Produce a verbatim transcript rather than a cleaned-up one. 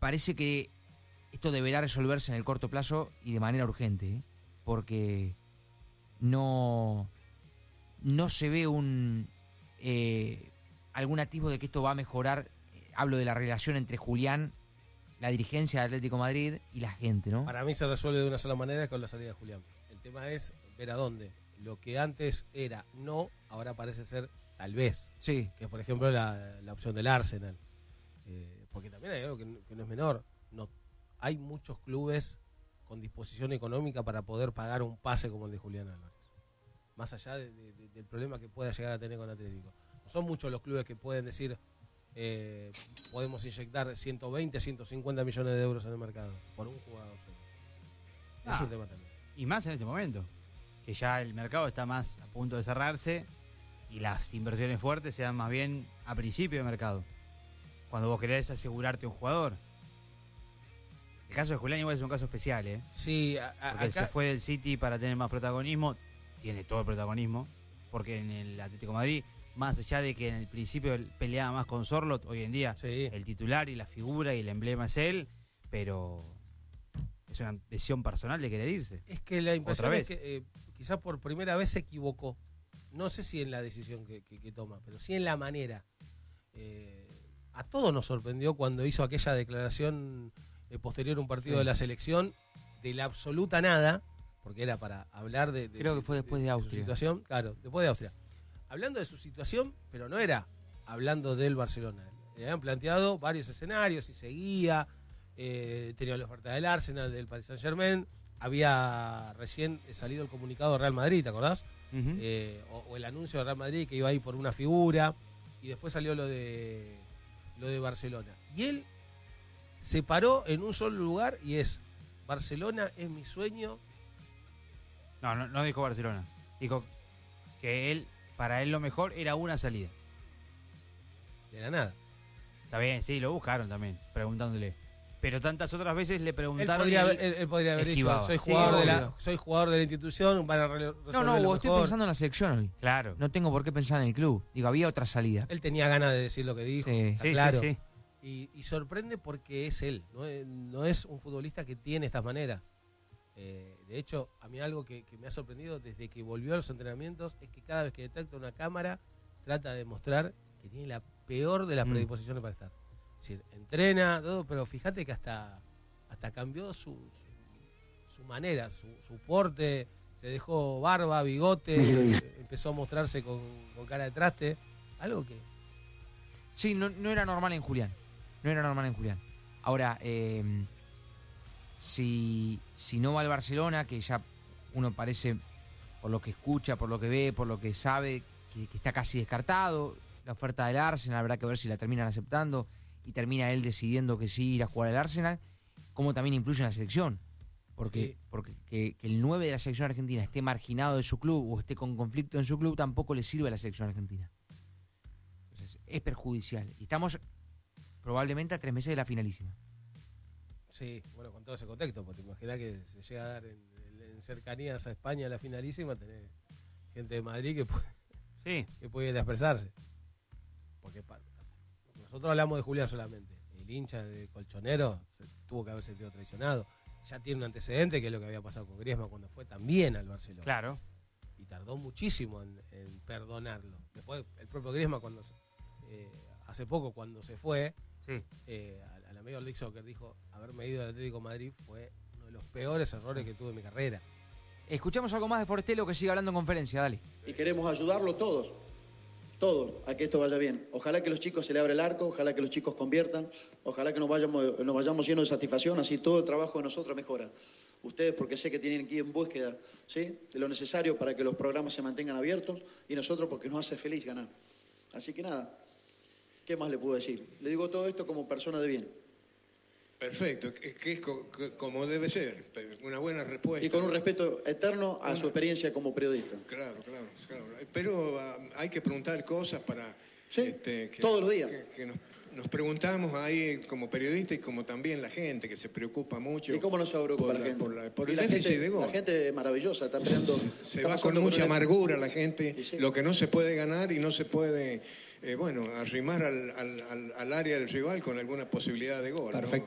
parece que esto deberá resolverse en el corto plazo y de manera urgente, ¿eh? Porque no, no se ve un eh, algún atisbo de que esto va a mejorar. Hablo de la relación entre Julián, la dirigencia del Atlético de Madrid y la gente, ¿no? Para mí se resuelve de una sola manera, con la salida de Julián. El tema es ver a dónde. Lo que antes era no, ahora parece ser tal vez. Sí. Que es, por ejemplo, la, la opción del Arsenal. Eh, porque también hay algo que, que no es menor. No, hay muchos clubes con disposición económica para poder pagar un pase como el de Julián Álvarez. Más allá de, de, de, del problema que pueda llegar a tener con Atlético. No son muchos los clubes que pueden decir, eh, podemos inyectar ciento veinte, ciento cincuenta millones de euros en el mercado por un jugador solo. Ah, es un tema también. Y más en este momento, que ya el mercado está más a punto de cerrarse y las inversiones fuertes se dan más bien a principio de mercado, cuando vos querés asegurarte un jugador. El caso de Julián igual es un caso especial, ¿eh? Sí, a, a, porque acá... se fue del City para tener más protagonismo, tiene todo el protagonismo, porque en el Atlético de Madrid, más allá de que en el principio él peleaba más con Sorloth, hoy en día sí. el titular y la figura y el emblema es él, pero es una decisión personal de querer irse. Es que la impresión es que eh, quizás por primera vez se equivocó. No sé si en la decisión que, que, que toma, pero sí en la manera. Eh, a todos nos sorprendió cuando hizo aquella declaración eh, posterior a un partido sí. de la selección, de la absoluta nada, porque era para hablar de... de Creo que fue después de, de, de Austria. Su situación, claro, después de Austria. Hablando de su situación, pero no era hablando del Barcelona. Le habían planteado varios escenarios y seguía, eh, tenía la oferta del Arsenal, del Paris Saint-Germain, había recién salido el comunicado de Real Madrid, ¿te acordás? Uh-huh. eh, o, o el anuncio de Real Madrid que iba a ir por una figura, y después salió lo de lo de Barcelona. Y él se paró en un solo lugar y es, Barcelona es mi sueño. No, no, no dijo Barcelona. Dijo que él, para él lo mejor era una salida. De la nada. Está bien, sí, lo buscaron también, preguntándole. Pero tantas otras veces le preguntaron. Él podría, él, él podría haber esquivaba. dicho, soy jugador, sí, de la, soy jugador de la institución, van a resolver. No, no, vos estoy pensando en la selección hoy. Claro. No tengo por qué pensar en el club. Digo, había otra salida. Él tenía ganas de decir lo que dijo. Sí, sí, claro. sí, sí. Y, y sorprende porque es él, no es, no es un futbolista que tiene estas maneras. Eh, de hecho, a mí algo que, que me ha sorprendido desde que volvió a los entrenamientos es que cada vez que detecta una cámara trata de demostrar que tiene la peor de las mm. predisposiciones para estar. Es decir, entrena, todo, pero fíjate que hasta, hasta cambió su, su, su manera, su, su porte, se dejó barba, bigote, eh, empezó a mostrarse con, con cara de traste, algo que... Sí, no, no era normal en Julián, no era normal en Julián. Ahora, eh, si, si no va al Barcelona, que ya uno parece, por lo que escucha, por lo que ve, por lo que sabe, que, que está casi descartado, la oferta del Arsenal, habrá que ver si la terminan aceptando y termina él decidiendo que sí ir a jugar al Arsenal, como también influye en la selección. Porque, sí. porque que, que el nueve de la selección argentina esté marginado de su club o esté con conflicto en su club tampoco le sirve a la selección argentina. Entonces es perjudicial. Y estamos probablemente a tres meses de la finalísima. Sí, bueno, con todo ese contexto, porque te imaginas que se llega a dar en, en cercanías a España la finalísima, tenés gente de Madrid que puede, sí. que puede ir a expresarse. Porque para, nosotros hablamos de Julián solamente. El hincha de Colchonero se tuvo que haber sentido traicionado. Ya tiene un antecedente que es lo que había pasado con Griezmann cuando fue también al Barcelona. Claro. Y tardó muchísimo en, en perdonarlo. Después el propio Griezmann cuando eh, hace poco cuando se fue sí. eh, a, a la Major League Soccer dijo haberme ido al Atlético de Madrid fue uno de los peores errores sí. que tuve en mi carrera. Escuchamos algo más de Forestelo que sigue hablando en conferencia, dale. Y queremos ayudarlo todos. Todos, a que esto vaya bien. Ojalá que los chicos se le abra el arco, ojalá que los chicos conviertan, ojalá que nos vayamos, nos vayamos llenos de satisfacción, así todo el trabajo de nosotros mejora. Ustedes porque sé que tienen aquí en búsqueda, ¿sí?, de lo necesario para que los programas se mantengan abiertos y nosotros porque nos hace feliz ganar. Así que nada, ¿qué más le puedo decir? Le digo todo esto como persona de bien. Perfecto, que es como debe ser, una buena respuesta. Y con un respeto eterno a su experiencia como periodista. Claro, claro, claro. Pero uh, hay que preguntar cosas para... Sí, este, que, todos los días. Que, que nos, nos preguntamos ahí como periodistas y como también la gente que se preocupa mucho. ¿Y cómo no se preocupa por la gente? Por, la, por el la déficit gente, de gol. La gente es maravillosa, está peleando... Se está va con mucha amargura la gente, sí. Lo que no se puede ganar y no se puede... Eh, bueno, arrimar al, al, al, al área del rival con alguna posibilidad de gol. Perfecto. ¿No?